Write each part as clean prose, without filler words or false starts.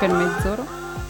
per mezz'ora.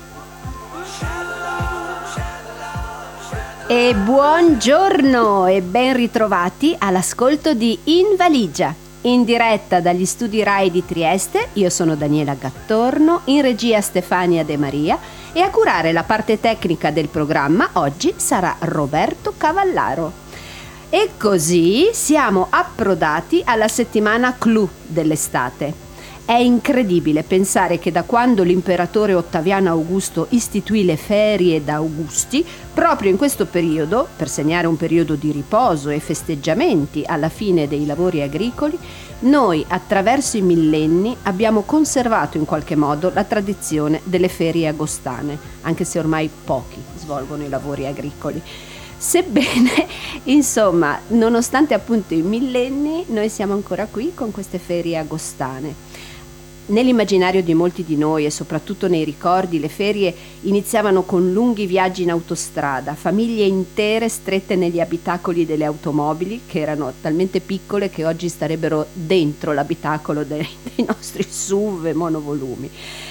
E buongiorno e ben ritrovati all'ascolto di In Valigia, in diretta dagli studi Rai di Trieste. Io sono Daniela Gattorno, in regia Stefania De Maria e a curare la parte tecnica del programma oggi sarà Roberto Cavallaro. E così siamo approdati alla settimana clou dell'estate. È incredibile pensare che da quando l'imperatore Ottaviano Augusto istituì le ferie d'Augusti, proprio in questo periodo, per segnare un periodo di riposo e festeggiamenti alla fine dei lavori agricoli, noi attraverso i millenni abbiamo conservato in qualche modo la tradizione delle ferie agostane, anche se ormai pochi svolgono i lavori agricoli. Sebbene, insomma, nonostante appunto i millenni, noi siamo ancora qui con queste ferie agostane. Nell'immaginario di molti di noi e soprattutto nei ricordi, le ferie iniziavano con lunghi viaggi in autostrada, famiglie intere strette negli abitacoli delle automobili, che erano talmente piccole che oggi starebbero dentro l'abitacolo dei nostri SUV e monovolumi.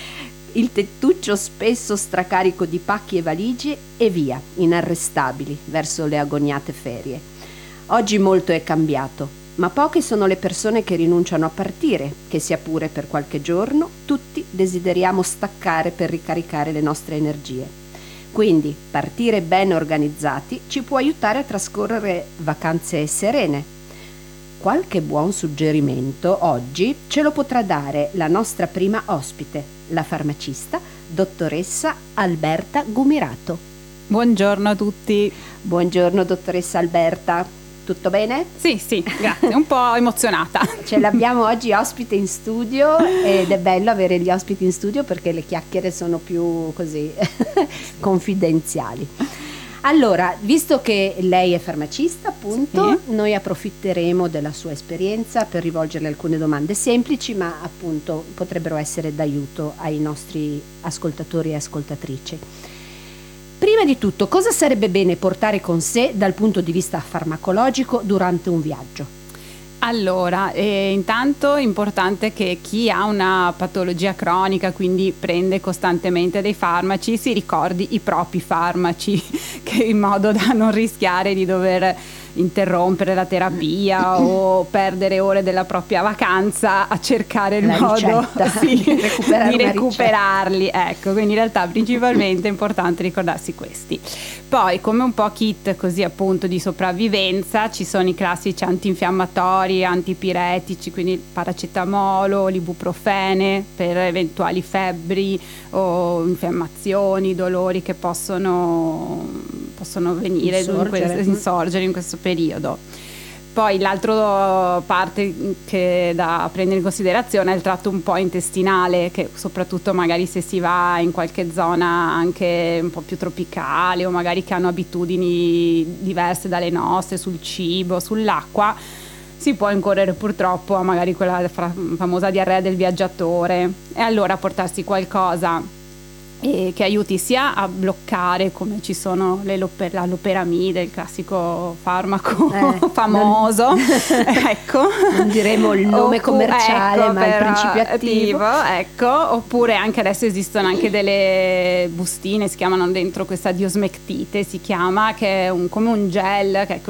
Il tettuccio spesso stracarico di pacchi e valigie e via, inarrestabili, verso le agoniate ferie. Oggi molto è cambiato. Ma poche sono le persone che rinunciano a partire, che sia pure per qualche giorno, tutti desideriamo staccare per ricaricare le nostre energie. Quindi partire ben organizzati ci può aiutare a trascorrere vacanze serene. Qualche buon suggerimento oggi ce lo potrà dare la nostra prima ospite, la farmacista, dottoressa Alberta Gumirato. Buongiorno a tutti. Buongiorno dottoressa Alberta. Tutto bene? Sì, grazie, un po' emozionata. Ce l'abbiamo oggi ospite in studio ed è bello avere gli ospiti in studio perché le chiacchiere sono più così confidenziali. Allora, visto che lei è farmacista, appunto, sì, noi approfitteremo della sua esperienza per rivolgerle alcune domande semplici, ma appunto potrebbero essere d'aiuto ai nostri ascoltatori e ascoltatrici. Prima di tutto, cosa sarebbe bene portare con sé dal punto di vista farmacologico durante un viaggio? Allora, intanto è importante che chi ha una patologia cronica, quindi prende costantemente dei farmaci, si ricordi i propri farmaci, che in modo da non rischiare di dover interrompere la terapia o perdere ore della propria vacanza a cercare il modo di recuperarli. Ecco, quindi in realtà principalmente è importante ricordarsi questi. Poi, come un po' kit così appunto di sopravvivenza, ci sono i classici antinfiammatori, antipiretici, quindi il paracetamolo, l'ibuprofene per eventuali febbri o infiammazioni, dolori che possono venire insorgere in questo periodo. Poi l'altra parte che da prendere in considerazione è il tratto un po' intestinale, che soprattutto magari se si va in qualche zona anche un po' più tropicale o magari che hanno abitudini diverse dalle nostre sul cibo, sull'acqua, si può incorrere purtroppo a magari quella famosa diarrea del viaggiatore, e allora portarsi qualcosa che aiuti sia a bloccare, come ci sono la loperamide, il classico farmaco famoso, ecco, non diremo il nome commerciale, ecco, ma il principio attivo, ecco. Oppure anche adesso esistono anche delle bustine, si chiamano dentro questa diosmectite, si chiama, che è come un gel che